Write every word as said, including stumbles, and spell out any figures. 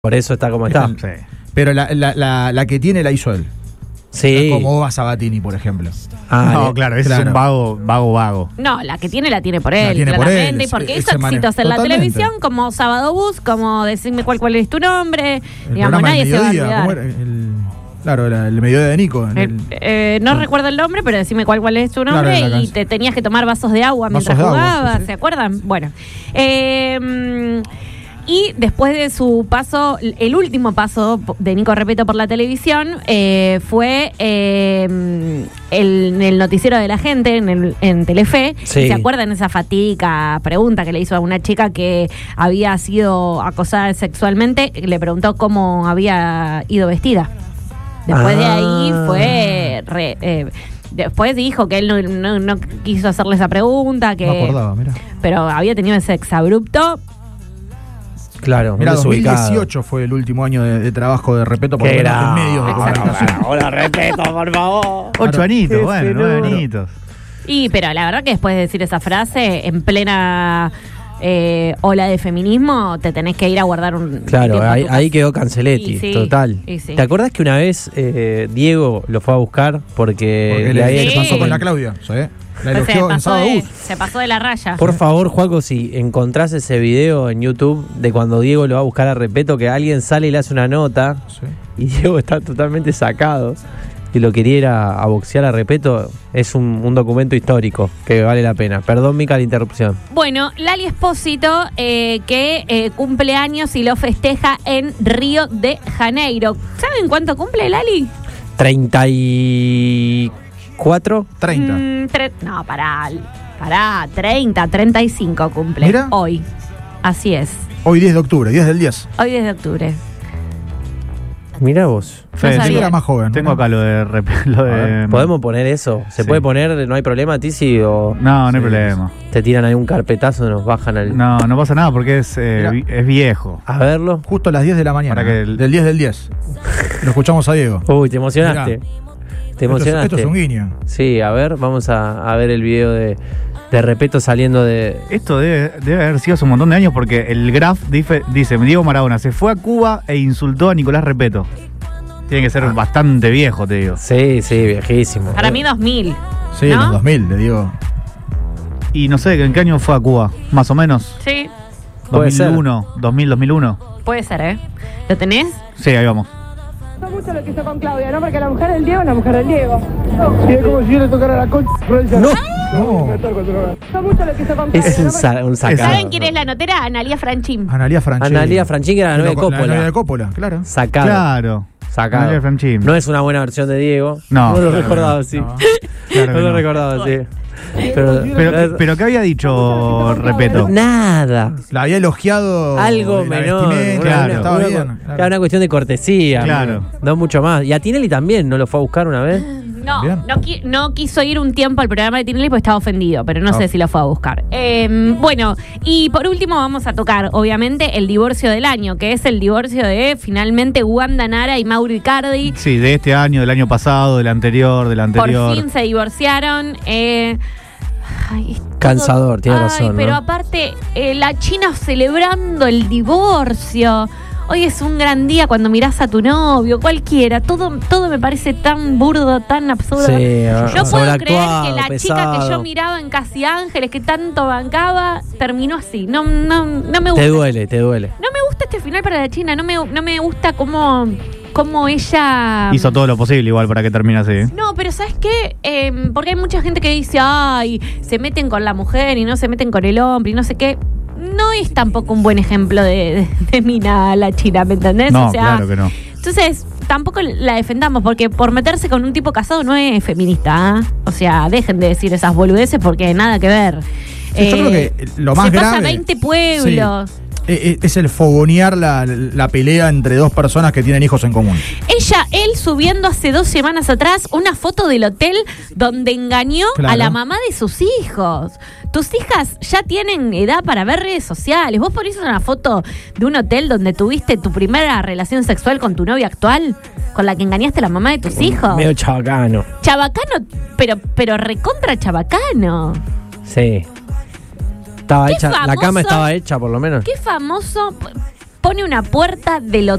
Por eso está como está. Sí. Pero la, la, la, la que tiene la hizo él. Sí. Como Ova Sabatini, por ejemplo. Ah, no, le- claro, ese Claro. es un vago, vago, vago. No, la que tiene la tiene por él, La tiene por claramente. él, y porque ese- hizo ese mane- éxitos en la Totalmente. televisión, como Sábado Bus, como Decime cuál, cuál es tu nombre. El Digamos, programa nadie del se va a mediodía, olvidar. ¿cómo era? El, claro, la- el mediodía de Nico. en Eh, el- eh, no recuerdo el nombre, pero decime cuál, cuál es tu Claro, nombre la y canción. te tenías que tomar vasos de agua Vasos mientras de agua, jugabas, sí, sí. ¿se acuerdan? Bueno. Eh, y después de su paso, el último paso de Nico Repetto por la televisión eh, fue eh, el, el noticiero de la gente en, el, en Telefe. Sí. ¿Se acuerdan esa fatídica pregunta que le hizo a una chica que había sido acosada sexualmente? Le preguntó cómo había ido vestida. Después de ahí Ah. fue... re- eh, después dijo que él no, no- no quiso hacerle esa pregunta, que No me acordaba, mira. pero había tenido ese exabrupto. Claro, Mira, un desubicado. dos mil dieciocho fue el último año de, de trabajo de Repetto por Qué lo menos en grande. medios de comunicación. Ahora respeto, por favor. Ocho Claro. anitos, Qué bueno, nueve fenómeno. anitos. Y pero la verdad que después de decir esa frase, en plena eh, ola de feminismo, te tenés que ir a guardar un Claro, tiempo a ahí, tu ahí casa. quedó Canceletti, Y sí, total. y sí. ¿Te acuerdas que una vez eh, Diego lo fue a buscar porque, Porque le le, había se Sí. hecho pasó un con la comen- Claudia. ¿sí? La Pues se, elogió en pasó Sábado de, Bus. se pasó de la raya. Por favor, Juaco, si encontrás ese video en YouTube de cuando Diego lo va a buscar a Repetto, que alguien sale y le hace una nota Sí. y Diego está totalmente sacado y lo quería ir a, a boxear a Repetto, es un, un documento histórico que vale la pena. Perdón, Mica, la interrupción. Bueno, Lali Espósito, eh, que eh, cumple años y lo festeja en Río de Janeiro. ¿Saben cuánto cumple Lali? treinta y cuatro. treinta. Mm, tre- no, pará, pará, treinta, treinta y cinco cumple. Mira. Hoy. Así es. Hoy diez de octubre, diez del diez. Hoy diez de octubre. Mira vos. Fede, sabía. Yo era más joven. Tengo ¿no? acá lo de... rep- Lo A ver, de ¿podemos poner eso? ¿Se sí. puede poner? ¿No hay problema, Tizi? ¿O No, no hay Sí. problema. te tiran ahí un carpetazo y nos bajan al... No, no pasa nada porque es, eh, Mirá. vi- es viejo. A verlo. Justo a las diez de la mañana. Para que el- Del diez del diez. Lo escuchamos a Diego. Uy, te emocionaste. Mirá. Te Esto es, emocionaste. esto es un guiño. Sí, a ver, vamos a, a ver el video de, de Repetto saliendo de... Esto debe, debe haber sido hace un montón de años porque el graph dice, dice Diego Maradona se fue a Cuba e insultó a Nicolás Repetto. Tiene que ser Ah. bastante viejo, te digo. Sí, sí, viejísimo. Para mí dos mil. Sí, en ¿No? los dos mil, le digo. Y no sé, ¿en qué año fue a Cuba? Más o menos. Sí, Puede ser. dos mil uno, dos mil, dos mil uno. puede ser, ¿eh? ¿Lo tenés? Sí, ahí vamos. Me gustó mucho lo que hizo con Claudia, ¿no? Porque la mujer del Diego es la mujer del Diego. Y es como si yo le tocara la concha. No, No. Me gustó mucho lo que hizo con Claudia, es un, ¿no? sa- un sacado. ¿Saben quién es la notera? Analía Franchín. Analía Franchini. Analía Franchín, que era la novia de La novia Coppola. de Coppola, claro. Sacado. Claro. Sacado. Analía Franchín. No es una buena versión de Diego. No. No lo Claro recordaba, que sí. no. Claro No que lo no. recordaba, sí. Pero, Pero, pero ¿qué había dicho Repetto? nada. La había elogiado. Algo la menor. vestimenta, claro. Estaba una, bien. Era claro. una cuestión de cortesía. Claro. No mucho más. Y a Tinelli también, ¿no lo fue a buscar una vez? No, Bien. no, qui- no quiso ir un tiempo al programa de Tinelli porque estaba ofendido, pero no Ah. sé si lo fue a buscar. Eh, bueno, y por último vamos a tocar, obviamente, el divorcio del año, que es el divorcio de finalmente Wanda Nara y Mauro Icardi. Sí, de este año, del año pasado, del anterior, del anterior. Por fin se divorciaron. Eh, ay, es todo- Cansador, tiene Ay, razón, pero ¿no? aparte, eh, la China celebrando el divorcio. Hoy es un gran día cuando mirás a tu novio, cualquiera. Todo, todo me parece tan burdo, tan absurdo. Sí, Yo puedo creer sobreactuado, que la chica que pesado. yo miraba en Casi Ángeles, que tanto bancaba, terminó así. No, no, no me gusta. Te duele, te duele. No me gusta este final para la China. No me, no me gusta cómo, cómo ella. Hizo todo lo posible igual para que termine así. ¿eh? No, pero ¿sabes qué? Eh, porque hay mucha gente que dice, ay, se meten con la mujer y no se meten con el hombre y no sé qué. No es tampoco un buen ejemplo de, de, de mina la China, ¿me entendés? No, o sea, claro que no. entonces, tampoco la defendamos, porque por meterse con un tipo casado no es feminista. ¿eh? O sea, dejen de decir esas boludeces porque nada que ver. Sí, yo creo que lo más se grave. pasa a veinte pueblos. Eh, eh, Es el fogonear la, la pelea entre dos personas que tienen hijos en común. Ella, él subiendo hace dos semanas atrás una foto del hotel donde engañó Claro. a la mamá de sus hijos. Tus hijas ya tienen edad para ver redes sociales. Vos ponés una foto de un hotel donde tuviste tu primera relación sexual con tu novia actual, con la que engañaste a la mamá de tus hijos. Medio chabacano. Chabacano, pero, pero recontra chabacano. Sí. Estaba Qué hecha, la famoso- cama estaba hecha por lo menos. Qué famoso. pone una puerta del hotel